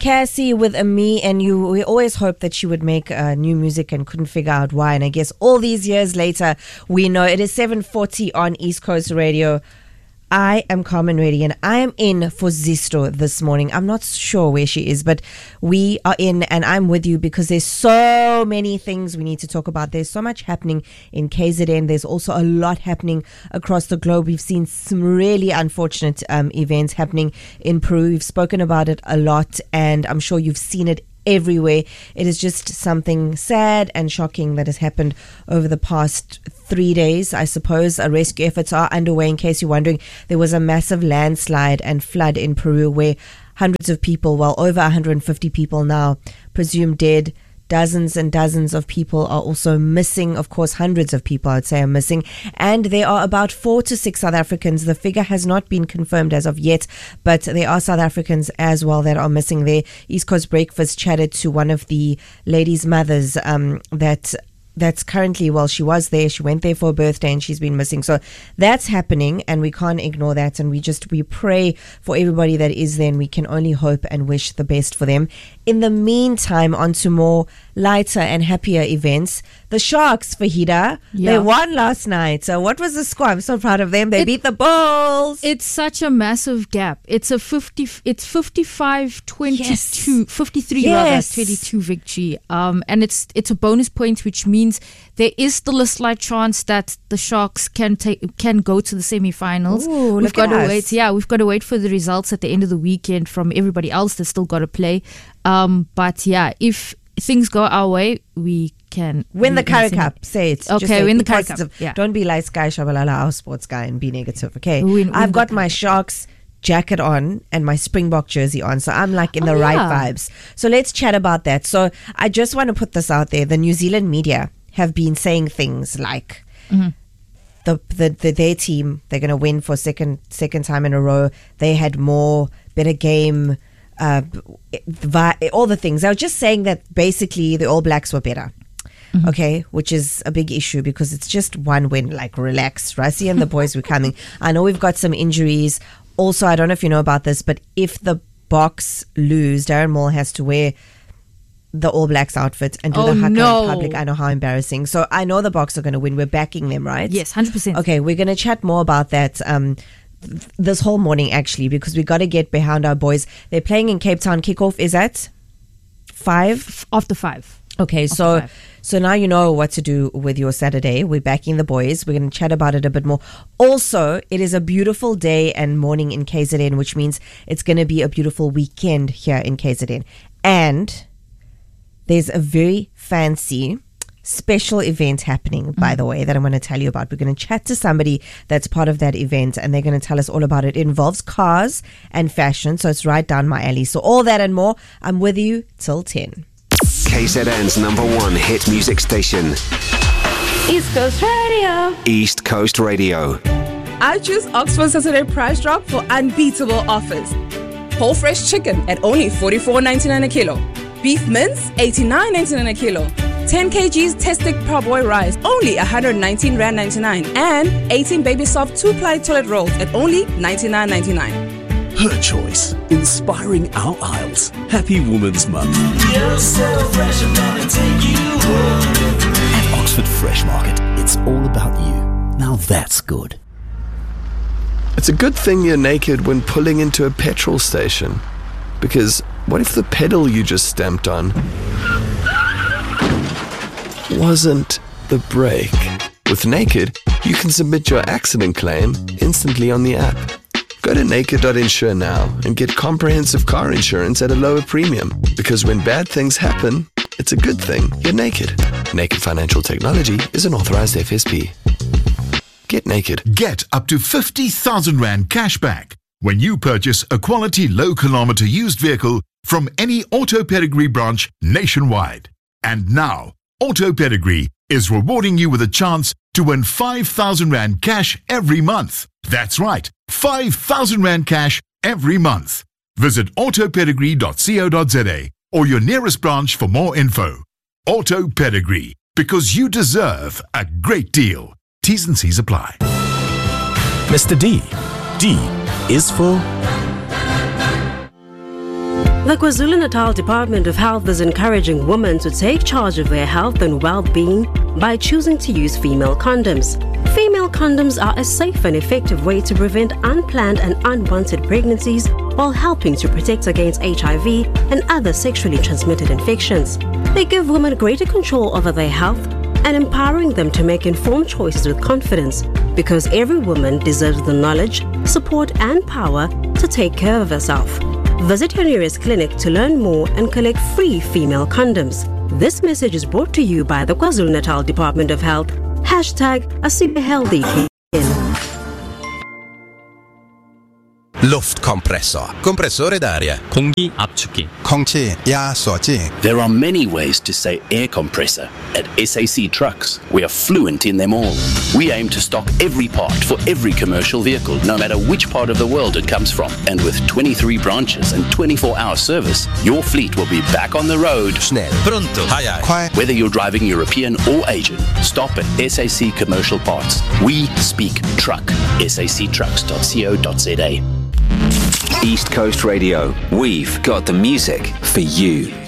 Cassie with Me and You. We always hoped that she would make new music and couldn't figure out why. And I guess all these years later, we know. It is 7:40 on East Coast Radio. I am Carmen Reddy and I am in for Zisto this morning. I'm not sure where she is, but we are in and I'm with you because there's so many things we need to talk about. There's so much happening in KZN. There's also a lot happening across the globe. We've seen some really unfortunate events happening in Peru. We've spoken about it a lot and I'm sure you've seen it everywhere. It is just something sad and shocking that has happened over the past 3 days, I suppose. Rescue efforts are underway. In case you're wondering, there was a massive landslide and flood in Peru where hundreds of people, well, over 150 people now, presumed dead. Dozens and dozens of people are also missing. Of course, hundreds of people, I would say, are missing. And there are about 4 to 6 South Africans. The figure has not been confirmed as of yet, but there are South Africans as well that are missing there. East Coast Breakfast chatted to one of the ladies' mothers that's currently, well, she was there. She went there for a birthday and she's been missing. So that's happening and we can't ignore that. And we pray for everybody that is there and we can only hope and wish the best for them. In the meantime, on to more lighter and happier events. The Sharks, Fahida, they won last night. So what was the score? I'm so proud of them. They beat the Bulls. It's such a massive gap. It's 55-22, Yes. 53 rather, 22 victory. And it's a bonus point, which means there is still a slight chance that the Sharks can go to the semi-finals. Ooh, we've got to us. wait. Yeah, we've got to wait for the results at the end of the weekend from everybody else that's still got to play. But yeah, if things go our way, we can win the Currie Cup. Say it. Okay, Just say win the be Currie positive. Cup. Yeah. Don't be like Sky Shabalala, our sports guy, and be negative. Okay. Win I've the got Currie my Sharks jacket on and my Springbok jersey on, so I'm like in the right vibes. So let's chat about that. So I just want to put this out there. The New Zealand media have been saying things like their team, they're going to win for second time in a row. They had better game. All the things. I was just saying that basically the All Blacks were better. Okay, which is a big issue because it's just one win. Like, relax. Rassie and the boys were coming. I know we've got some injuries. Also, I don't know if you know about this, but if the Boks lose, Darren Moore has to wear the All Blacks outfit and do the haka in public. I know how embarrassing. So I know the Boks are going to win. We're backing them, right? Yes, 100%. Okay, we're going to chat more about that this whole morning, actually, because we got to get behind our boys. They're playing in Cape Town. Kickoff is at 5? After 5. Okay, so now you know what to do with your Saturday. We're backing the boys. We're going to chat about it a bit more. Also, it is a beautiful day and morning in KZN, which means it's going to be a beautiful weekend here in KZN. And there's a very fancy special event happening, by the way, that I'm going to tell you about. We're going to chat to somebody that's part of that event and they're going to tell us all about it. It involves cars and fashion, so it's right down my alley. So all that and more, I'm with you till 10. KZN's #1 hit music station. East Coast Radio. East Coast Radio. I choose Oxford Saturday Price Drop for unbeatable offers. Whole fresh chicken at only $44.99 a kilo. Beef mince, $89.99 a kilo. 10 kgs Testic Parboy rice, only R119.99. And 18 Baby Soft 2-ply toilet rolls at only $99.99. Her choice, inspiring our aisles. Happy Women's Month. You're so fresh, I'm gonna take you home. At Oxford Fresh Market, it's all about you. Now that's good. It's a good thing you're naked when pulling into a petrol station. Because what if the pedal you just stamped on wasn't the brake? With Naked, you can submit your accident claim instantly on the app. Go to naked.insure now and get comprehensive car insurance at a lower premium. Because when bad things happen, it's a good thing you're naked. Naked Financial Technology is an authorized FSP. Get naked. Get up to 50,000 Rand cash back when you purchase a quality low-kilometer used vehicle from any Auto Pedigree branch nationwide. And now, Auto Pedigree is rewarding you with a chance to win 5,000 Rand cash every month. That's right, 5,000 Rand cash every month. Visit autopedigree.co.za or your nearest branch for more info. Auto Pedigree, because you deserve a great deal. T's and C's apply. Mr. D. D is for The KwaZulu-Natal Department of Health is encouraging women to take charge of their health and well-being by choosing to use female condoms. Female condoms are a safe and effective way to prevent unplanned and unwanted pregnancies while helping to protect against HIV and other sexually transmitted infections. They give women greater control over their health and empowering them to make informed choices with confidence, because every woman deserves the knowledge, support and power to take care of herself. Visit your nearest clinic to learn more and collect free female condoms. This message is brought to you by the KwaZulu-Natal Department of Health. #AsibeHealthy. Luftkompressor. Compressore d'aria. 공기 압축기. 공기 야소지. There are many ways to say air compressor. At SAC Trucks, we are fluent in them all. We aim to stock every part for every commercial vehicle, no matter which part of the world it comes from. And with 23 branches and 24-hour service, your fleet will be back on the road. Snell. Pronto. Quiet. Whether you're driving European or Asian, stop at SAC Commercial Parts. We speak truck. sactrucks.co.za. East Coast Radio. We've got the music for you.